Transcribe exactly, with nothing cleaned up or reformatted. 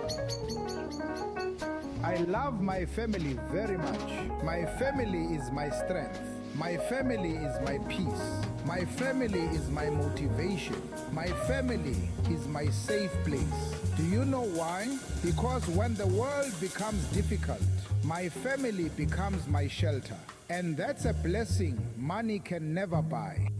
I love my family very much. My family is my strength. My family is my peace. My family is my motivation. My family is my safe place. Do you know why? Because when the world becomes difficult, my family becomes my shelter. And that's a blessing money can never buy.